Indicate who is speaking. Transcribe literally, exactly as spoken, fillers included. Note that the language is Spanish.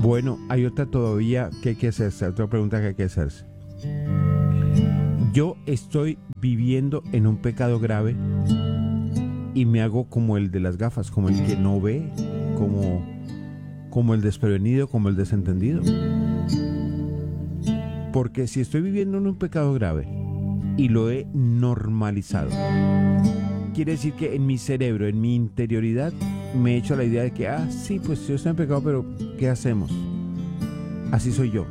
Speaker 1: Bueno, hay otra todavía que hay que hacerse, otra pregunta que hay que hacerse. Yo estoy viviendo en un pecado grave y me hago como el de las gafas, como el que no ve, como, como el desprevenido, como el desentendido. Porque si estoy viviendo en un pecado grave y lo he normalizado, quiere decir que en mi cerebro, en mi interioridad, me he hecho la idea de que, ah, sí, pues yo estoy en pecado, pero ¿qué hacemos? Así soy yo.